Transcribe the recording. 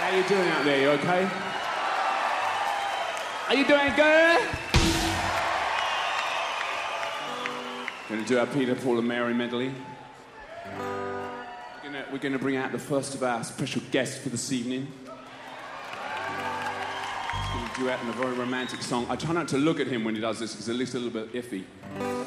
How you doing out there? You okay? Are you doing good? Gonna do our Peter, Paul and Mary medley. We're gonna bring out the first of our special guests for this evening. He's gonna duet in a very romantic song. I try not to look at him when he does this because it looks a little bit iffy.